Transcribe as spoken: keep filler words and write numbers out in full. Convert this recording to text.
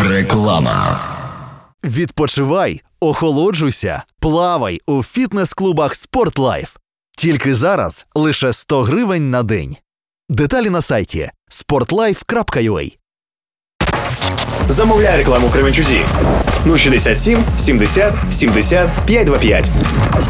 Реклама. Відпочивай, охолоджуйся, плавай у фітнес-клубах «Спортлайф». Тільки зараз лише сто гривень на день. Деталі на сайті спортлайф крапка ю а. Замовляй рекламу Кременчузі. нуль шістдесят сім сімдесят сімдесят п'ятсот двадцять п'ять.